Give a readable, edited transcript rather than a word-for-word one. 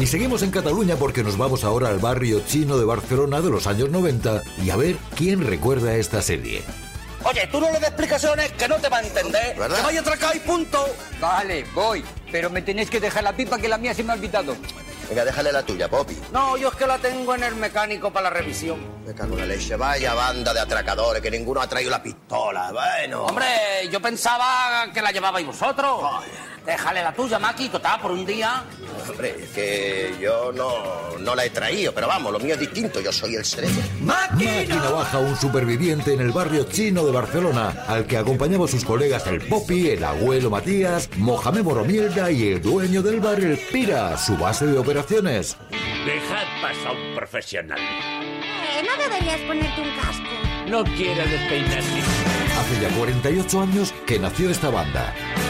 Y seguimos en Cataluña porque nos vamos ahora al barrio chino de Barcelona de los años 90 y a ver quién recuerda esta serie. Oye, tú no le des explicaciones que no te va a entender. ¿Verdad? Que vaya a atracar y punto. Vale, voy. Pero me tenéis que dejar la pipa que la mía se me ha olvidado. Venga, déjale la tuya, Poppy. No, yo es que la tengo en el mecánico para la revisión. Me cago en la leche. Vaya banda de atracadores, que ninguno ha traído la pistola. Bueno. Hombre, yo pensaba que la llevabais vosotros. Déjale la tuya, Maki, total, por un día. Hombre, es que yo no la he traído, pero vamos, lo mío es distinto, yo soy el cerebro. Maki Navaja, un superviviente en el barrio chino de Barcelona, al que acompañaba a sus colegas el Poppy, el abuelo Matías, Mohamed Boromierda y el dueño del bar, el Pira, su base de operaciones. Dejad pasar a un profesional. No deberías ponerte un casco. No quiero despeinarme. Hace ya 48 años que nació esta banda.